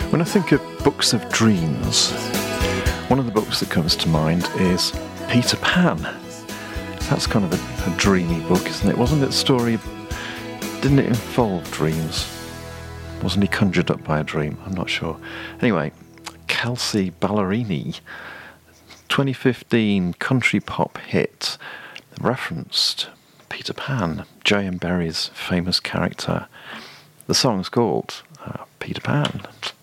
When I think of books of dreams, one of the books that comes to mind is Peter Pan. That's kind of a dreamy book, isn't it? Wasn't it a story? Didn't it involve dreams? Wasn't he conjured up by a dream? I'm not sure. Anyway, Kelsea Ballerini, 2015 country pop hit, referenced Peter Pan, J.M. Barrie's famous character. The song's called Peter Pan.